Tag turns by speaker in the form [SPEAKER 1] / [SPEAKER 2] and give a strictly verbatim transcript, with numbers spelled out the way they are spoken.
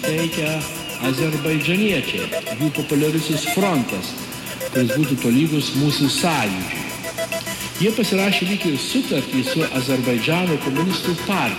[SPEAKER 1] teikia azerbaidžaniečiai, jų populiarusis frontas, kuris būtų tolygus mūsų sąjūdžiui. Jie pasirašė lyg ir sutartį su Azerbaidžano komunistų partija.